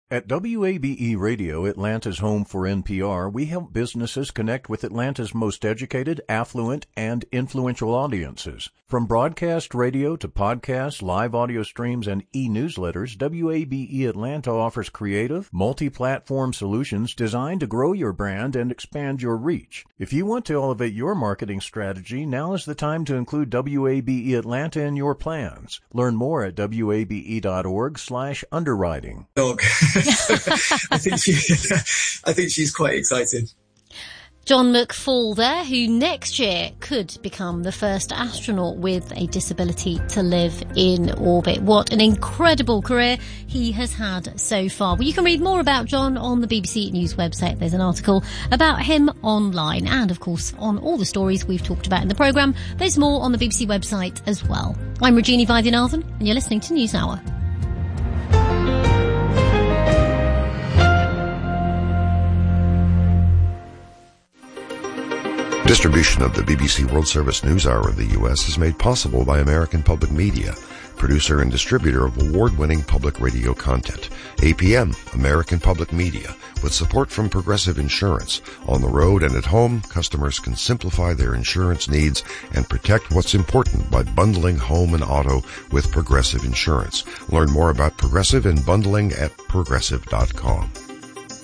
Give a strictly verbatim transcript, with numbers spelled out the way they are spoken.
At W A B E Radio, Atlanta's home for N P R, we help businesses connect with Atlanta's most educated, affluent, and influential audiences. From broadcast radio to podcasts, live audio streams, and e-newsletters, W A B E Atlanta offers creative, multi-platform solutions designed to grow your brand and expand your reach. If you want to elevate your marketing strategy, now is the time to include W A B E Atlanta in your plans. Learn more at W A B E dot org slash underwriting. Dog. I think she, I think she's quite excited. John McFall there, who next year could become the first astronaut with a disability to live in orbit. What an incredible career he has had so far. Well, you can read more about John on the B B C News website. There's an article about him online, and of course on all the stories we've talked about in the programme. There's more on the B B C website as well. I'm Regina Vaidyanathan, and you're listening to News Hour. Distribution of the B B C World Service News Hour of the U S is made possible by American Public Media, producer and distributor of award-winning public radio content. A P M, American Public Media, with support from Progressive Insurance. On the road and at home, customers can simplify their insurance needs and protect what's important by bundling home and auto with Progressive Insurance. Learn more about Progressive and bundling at progressive dot com.